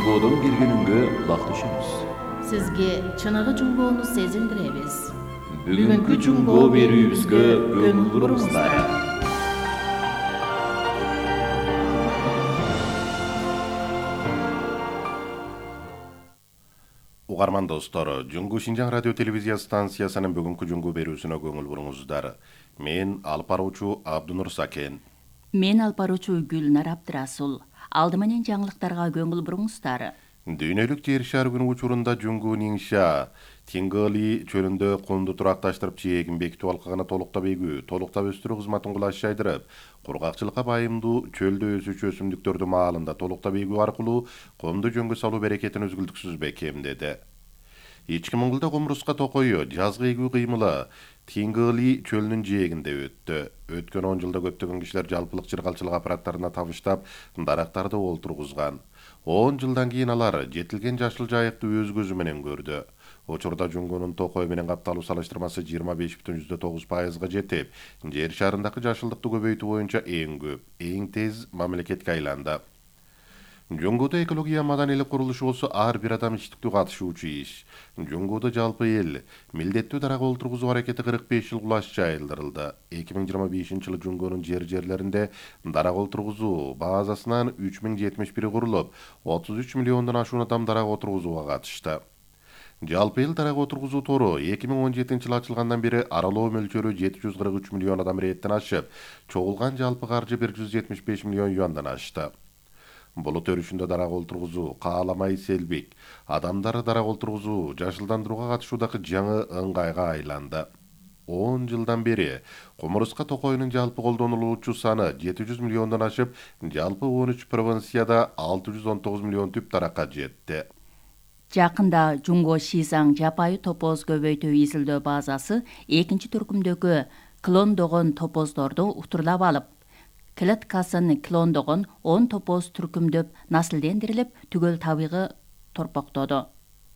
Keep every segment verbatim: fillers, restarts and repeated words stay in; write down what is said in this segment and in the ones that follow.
Жунгодон келгениңге бактышыбыз. Сизге чыныгы жунгоону сезиндиребиз. Бүгүнкү жунгоо берүүбүзгө көңүл буруңуздар. Угарман достор, Жунгу Шинжаң радио телевизия станциясынын бүгүнкү жунгу берүүсүнө көңүл буруңуздар. Мен алып баруучу Абдунур Сакен. Мен алып баруучу Гүлнар Абдрасул. Алды менен жаңылыктарга көңүл буруңуздар. Дүйнөлүк жер шары күнү учурунда Жунгу Ниңша Тингали чөлүндө кумду туракташтырып жээгин бекитип алкагына толуктап эгүү, толуктап өстүрүү кызматын кулаш жайдырып, кургакчылыкка байымдуу чөлдө өсүүчү өсүмдүктөрдү маалында толуктап эгүү аркылуу кумду жөнгө салуу берекетин үзгүлтүксүз бекемдеди. Ички Моңголдо кумурска токою жазгы эгүү кыймылы Тингали чөлүнүн жээгинде өттү. Өткөн он жылда көптөгөн кишилер жалпылык чыргалчылык аппараттарына табыштап, дарактарды олтургузган. он жылдан кийин алар жетилген жашыл жайыкты өз көзү менен көрдү. Учурда Жунгунун токой менен капталуу салыштырмасы жыйырма беш бүтүн жүздөн тогуз пайызга жетип, жер шарындагы жашылдыкты көбөйтүү боюнча эң көп, эң тез мамлекетке айланды. Жунгуудо экология маданийлик курулушу болсо ар бир адам иштиктүү катышуучу иш. Жунгуудо жалпы эл милдеттүү дарак олтургузуу аракети кырк беш жыл кулаш жайылдырылды. эки миң жыйырма бешинчи жылы Жунгунун жер жерлеринде дарак олтургузуу базасынан үч миң жетимиш бир курулуп, отуз үч миллиондон ашуун адам дарак отургузууга катышты. Жалпы эл дарак отургузуу тору эки миң он жетинчи жылы ачылгандан бери аралоо мөлчөрү жети жүз кырк үч миллион адам рээттен ашып, чогулган жалпы каржы бир жүз жетимиш беш миллион юандан ашты. Булут өрүшүндө дарак олтургузуу, кааламай селбик, адамдары дарак олтургузуу, жашылдандырууга катышуудагы жаңы ыңгайга айланды. он жылдан бери кумурска токойунун жалпы колдонулуучу саны жети жүз миллиондон ашып, жалпы он үч провинцияда алты жүз он тогуз миллион түп даракка жетти. Жакында Жунго Шизаң жапайы топоз көбөйтүү изилдөө базасы экинчи түркүмдөгү клондогон топоздорду утурлап алып, клеткасын клондогон он топоз түркүмдөп насылдендирилип, түгөл табигы торпоктоду.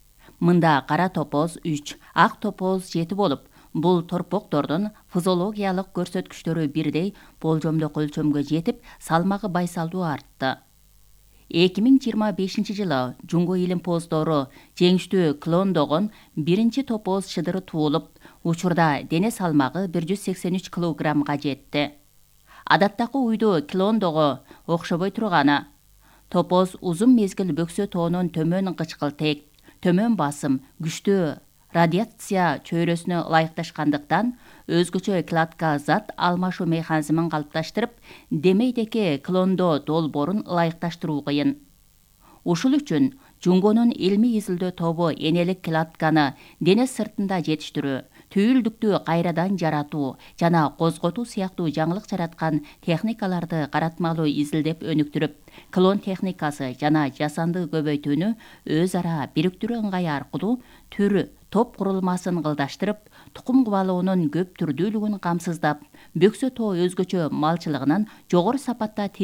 Мында кара топоз үч, ак топоз жети болуп, бул торпоктордун физиологиялык көрсөткүчтөрү бирдей болжомдук өлчөмгө жетип, салмагы байсалдуу артты. эки миң жыйырма бешинчи жылы Жунго илимпоздору жеңиштүү клондогон биринчи топоз шыдыры туулуп, учурда дене салмагы бир жүз сексен үч килограммга жетти. Адаттагы уйду клондого окшобой турганы. Топоз узун мезгил бөксө тоонун төмөн кычкылтек, төмөн басым, күчтүү радиация чөйрөсүнө ылайыкташкандыктан өзгөчө кладка зат алмашуу механизмин калыпташтырып, демейдеки клондо долбоорун ылайыкташтыруу кыйын. Ушул үчүн Жунгонун илмий изилдөө тобу энелик кладканы дене сыртында жетиштирүү, түйүлдүктү кайрадан жаратуу жана козготуу сыяктуу жаңылык жараткан техникаларды каратмалуу изилдеп өнүктүрүп, клон техникасы жана жасанды көбөйтүүнү өз ара бириктирүү ыңгайы аркылуу төр топ курулмасын кылдаштырып, тукум кубалоонун көп түрдүүлүгүн камсыздап, бөксө тоо өзгөчө малчылыгынан жогору сапатта